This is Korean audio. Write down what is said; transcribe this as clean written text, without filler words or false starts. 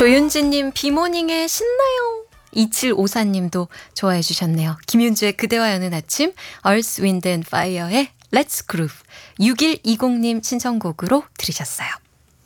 조윤진님 비모닝에 신나요. 2754님도 좋아해 주셨네요. 김윤주의 그대와 여는 아침, Earth, Wind and Fire의 Let's Groove. 6120님 신청곡으로 들으셨어요.